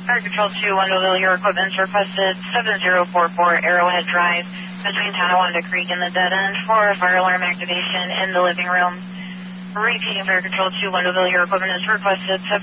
Fire Control 2, Wendellville, your equipment's requested 7044 Arrowhead Drive between Tonawanda Creek and the Dead End for fire alarm activation in the living room. Repeating, Fire Control 2, Wendellville, your equipment is requested